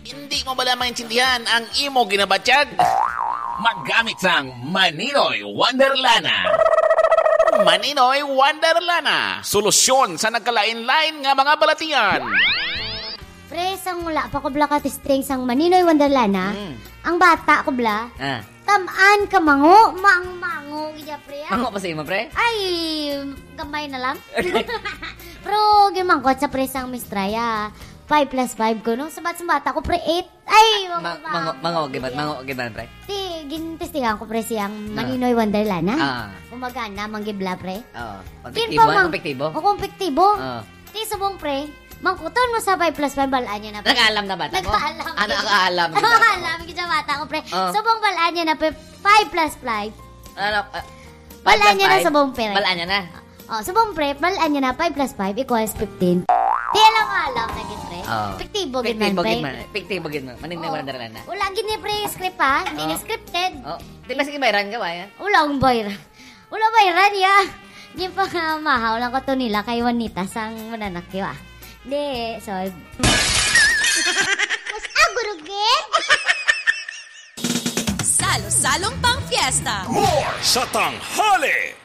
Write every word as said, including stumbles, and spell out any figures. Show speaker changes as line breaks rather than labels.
Hindi mo bala maintindihan ang imo ginabatyag?
Maggamit sang Maninoy Wonderlana.
Maninoy Wonderlana. Solusyon sa nagkalain-lain nga mga balatian.
Pre, sang wala pa ko bla katisting sang Maninoy Wonderlana. Mm. Ang bata ko bla. Ah. Tamaan ka mango, mang-mango gaya pre.
Mango pa sa imo, pre?
Ay, gamay na lang. Pero gimangkot sa pre sang Mistraya. five plus five ko, no? Sabat sa bata ko, pre, eight. Ay,
Ma- mango, mango, gibat, mango, gibat, pre.
Ti, gintistigan ko, pre, siyang Maninoy Wonderlana.
Ah.
Umagana, manggibla, pre.
Oo. Kompektibo, kompektibo.
O, kompektibo.
Oo.
Ti, subong, pre. Mangkuton mo sa five plus five, balaan niya na, pre.
Nag-aalam na bata mo?
Nag-aalam.
Ano, nakaalam.
Nag-aalam, kita bata ko, pre. Subong, balaan niya na, pre, five plus five.
Ano,
balaan niya na subong, pre.
Balaan niya na.
Oh, subong, pre, balaan niya na, five plus five equals fifteen. Di alam nga alam na gin, pre. Oh. Fiktibo gin man, pre.
Fiktibo gin man. Maninoy Wonderlana.
Wala gin ni, pre, script ha. Hindi nga scripted.
Oh. Di ba sige bayran ka ba, ya?
Wala akong bayran. Wala bayran, ya. Di pa nga mahaw lang ko to nila kay Juanita sang mananakyo, ah. Di, so... Mas agurugin!
Salo-salong pang fiesta.
More sa tanghali!